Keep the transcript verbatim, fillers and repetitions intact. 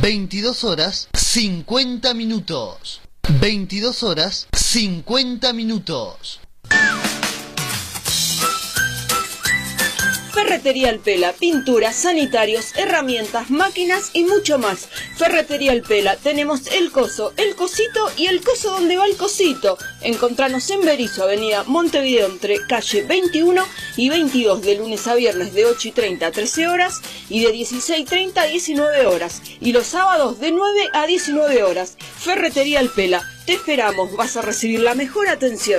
veintidós horas cincuenta minutos. veintidós horas cincuenta minutos. Ferretería El Pela, pinturas, sanitarios, herramientas, máquinas y mucho más. Ferretería El Pela, tenemos el coso, el cosito y el coso donde va el cosito. Encontranos en Berisso, avenida Montevideo, entre calle veintiuno y veintidós, de lunes a viernes de ocho y treinta a trece horas y de dieciséis y treinta a diecinueve horas. Y los sábados de nueve a diecinueve horas. Ferretería El Pela, te esperamos, vas a recibir la mejor atención.